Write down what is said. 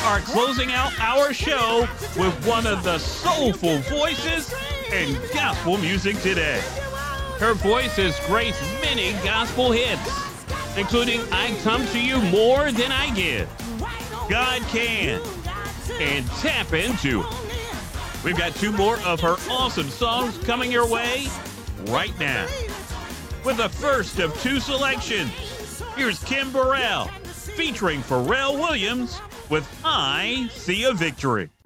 are closing out our show with one of the soulful voices in gospel music today. Her voice has graced many gospel hits, including I Come to You More Than I Give, God Can, and Tap Into. We've got two more of her awesome songs coming your way right now. With the first of two selections, here's Kim Burrell featuring Pharrell Williams with I See a Victory.